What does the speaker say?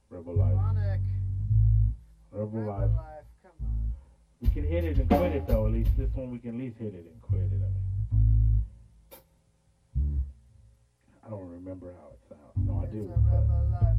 Rebel Life. Sonic. Rebel Rebel Life. Life. Come on. We can hit it and quit it though. At least this one we can at least hit it and quit it. I don't remember how it sounds. No, I It's do. a But rebel life.